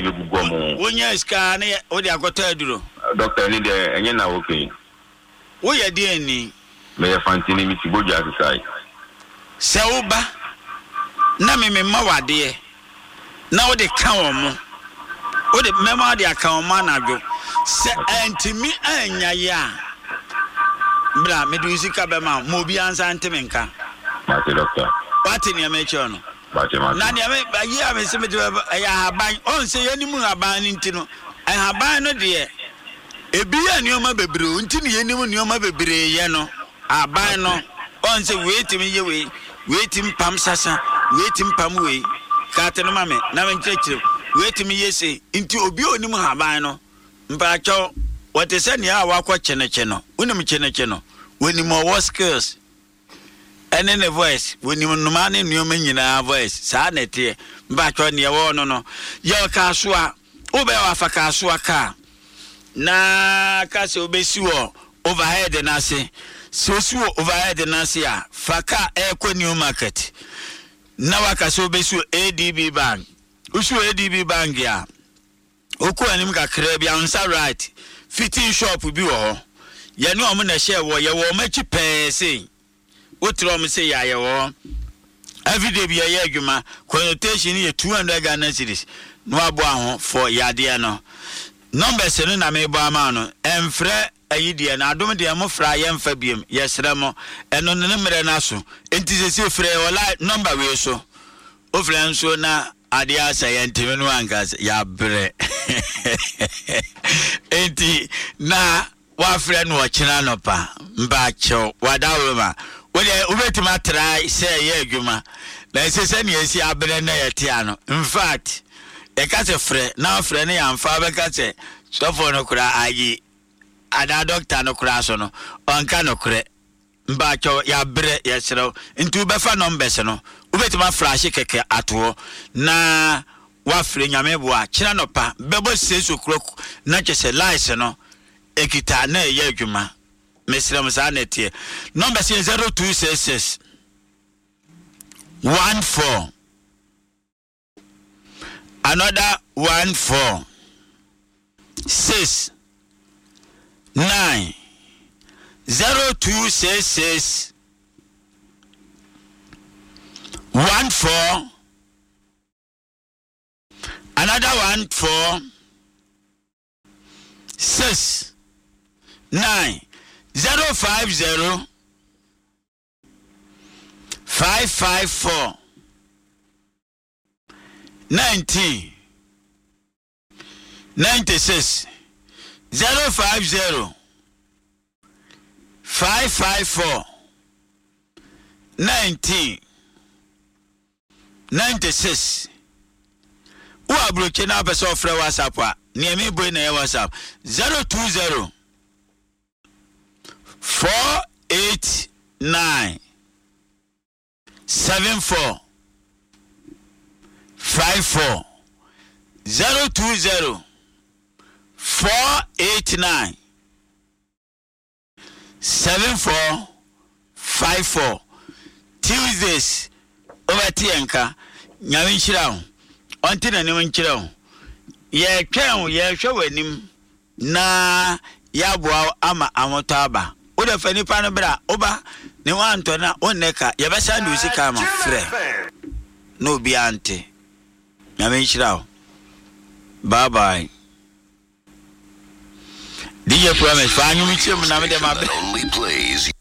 be gugomo. Wonya ska na wo de akota aduro. Doctor ni de enye na okay. Wo ye de ni. Me ya fantini mi tiboju asai. Se wo ba na me ma wade na wo de ka wo mo. Wo de mema de aka wo ma na dwo. Se antimi anya ya. Bra me du sika be ma mo bi ansa ntemenka. Mate doctor. What in your mature no? Nani I am a cemetery. I have buying on say any moon about Nintino. I have buying no dear. A beer near my baby, until any one near my baby, yano. I buy no. On say wait me away, waiting pam sasa, waiting pam way. Carton mammy, now in church, wait me yes, into Obio Nimu Habano. Mpacho, what is any hour watching a channel, Unum Chenacheno, when you more was curse. And then a voice when you no man in your minion voice, sanity, back on your one no. Your casua, Obeafa casua car. Na castle besuo overhead and I say, so overhead and I say, Faka Eco New Market. Now I can so besu ADB Bank. Usu ADB Bank ya. Oko animka crabby answer right. Fitting shop will be all. Ya know I'm gonna share what you will make you pay say. What Rom say ya every day be a yaguma connotation here 200 Ghana cedis. No aboa for yadiano. Numbers no na me bo no emfre ayidie na adom de mo fra ye mfa biem yesremo eno ne mere na so enti se frɛ wala number we so o frɛ nso na ade asa ye ntimi no angas ya bre enti na wa frɛ no kina no pa mba kyew wadawo ma wole ubetima try say ye adwuma na se ne esi abre na ye tia no in fact e ka se frɛ na frɛ ne ya mfa be ka se so for no kura ayi ada doctor no kura so no onka no kure mba kyew ya bre ye serew nti be fa numbers no ubetima flash keke ato na wa frɛ nyame boa kina no pa bebo seso kuro na kyese lies no ekita na ye adwuma Mr. Sanity. Number 0266 14. Another 14 6 9 0266 14. Another 14 6 9 050 554 19 96 050 554 19 96 Wa bloke na person ofre WhatsApp a niemi boy na WhatsApp 020 489 74 54 020 489 74 54 Tuesdays over tienka nyame nchira onti na nem nchira ye twen ye hwe wanim na ya boa ama amotaba Oda fani pano bra oba ne wanto na oneka ye besa ndu sika ma frɛ no bi ante nyame nchira bye bye DJ Promise fa anyu mi chim na me de ma